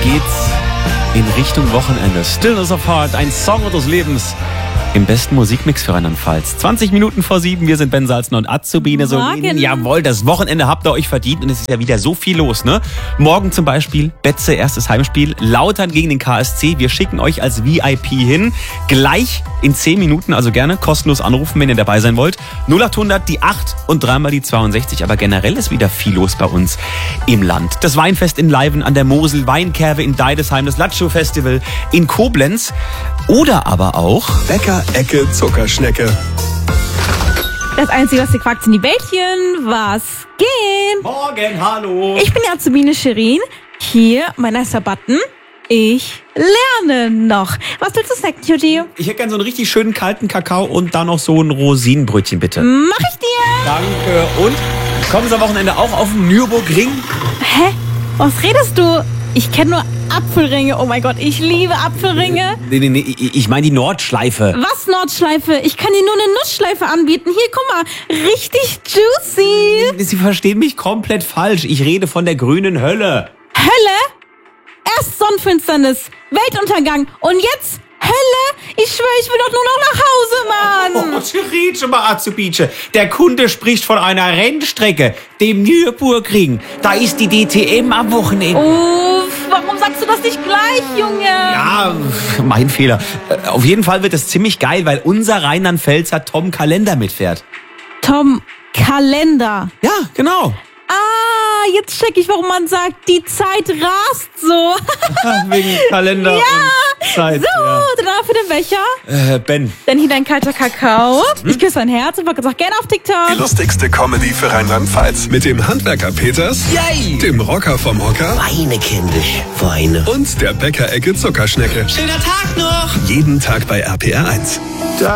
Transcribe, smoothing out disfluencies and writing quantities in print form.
geht's in Richtung Wochenende. Stillness of Heart, ein Song unseres Lebens. Im besten Musikmix für Rheinland-Pfalz. 20 Minuten vor 7, wir sind Ben Salzner und Azubine Solin. Jawohl, das Wochenende habt ihr euch verdient und es ist ja wieder so viel los, ne? Morgen zum Beispiel Betze, erstes Heimspiel, Lautern gegen den KSC. Wir schicken euch als VIP hin. Gleich in 10 Minuten, also gerne kostenlos anrufen, wenn ihr dabei sein wollt. 0800 die 8 und dreimal die 62. Aber generell ist wieder viel los bei uns im Land. Das Weinfest in Leiven an der Mosel, Weinkerve in Deidesheim, das Latschow-Festival in Koblenz oder aber auch Bäcker Ecke Zuckerschnecke. Das Einzige, was ihr fragt, sind die Bällchen. Was geht? Morgen, hallo. Ich bin die Azubine Shirin. Hier, mein nicer Button. Ich lerne noch. Was willst du snacken, Cutie? Ich hätte gerne so einen richtig schönen kalten Kakao und dann noch so ein Rosinenbrötchen, bitte. Mach ich dir. Danke. Und kommen Sie am Wochenende auch auf den Nürburgring? Hä? Was redest du? Ich kenne nur Apfelringe. Oh mein Gott, ich liebe Apfelringe. Nee, ich meine die Nordschleife. Was Nordschleife? Ich kann dir nur eine Nussschleife anbieten. Hier, guck mal. Richtig juicy. Sie verstehen mich komplett falsch. Ich rede von der grünen Hölle. Hölle? Erst Sonnenfinsternis, Weltuntergang und jetzt Hölle? Ich schwöre, ich will doch nur noch nach Hause, Mann. Oh, Rieche mal, Azubice. Der Kunde spricht von einer Rennstrecke, dem Nürburgring. Da ist die DTM am Wochenende. Uff, warum sagst du das nicht gleich, Junge? Ja, mein Fehler. Auf jeden Fall wird es ziemlich geil, weil unser Rheinland-Pfälzer Tom Kalender mitfährt. Tom Kalender. Ja, genau. Ah, jetzt check ich, warum man sagt, die Zeit rast so. Wegen Kalender Ja, und Zeit. So, danach für den Becher. Ben. Dann hier dein kalter Kakao. Ich küsse dein Herz und sag gerne auf TikTok. Die lustigste Comedy für Rheinland-Pfalz. Mit dem Handwerker Peters, Yay! dem Rocker vom Hocker Weine, kindisch, Weine. und der Bäcker Ecke Zuckerschnecke. Schöner Tag noch! Jeden Tag bei RPR 1.